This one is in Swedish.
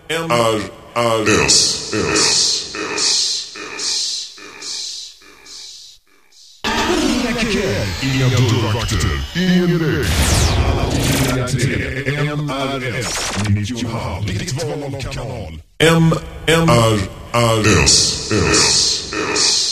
MRS. Inga dörrvakter, ingen väg. Alla till MRS 90,5. Ditt val av kanal. MRS.